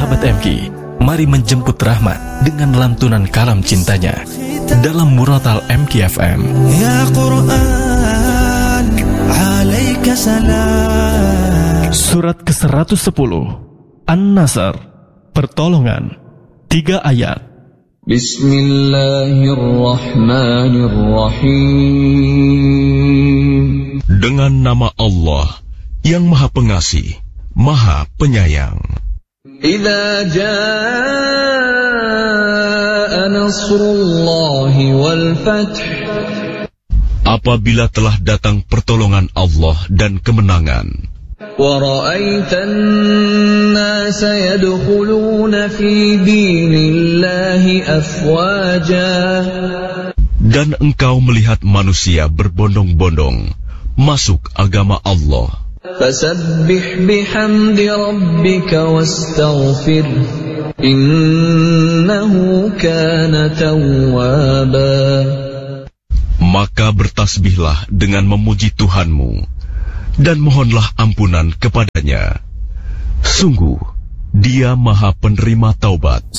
Sahabat MK, mari menjemput rahmat dengan lantunan kalam cintanya dalam Muratal MK FM. Ya Quran, alaika salam. Surat ke-110 An-Nasr, Pertolongan, 3 ayat. Bismillahirrahmanirrahim. Dengan nama Allah yang Maha Pengasih, Maha Penyayang. Idza jaa nasrullahi wal fath. Apabila telah datang pertolongan Allah dan kemenangan. Wa ra'aitan nasa yadkhuluna fi dinillahi afwaja. Dan engkau melihat manusia berbondong-bondong masuk agama Allah. Fasabbih bihamdi rabbika wastaghfir. Innahu kana tawwaba. Maka bertasbihlah dengan memuji Tuhanmu dan mohonlah ampunan kepadanya. Sungguh, Dia Maha Penerima Taubat.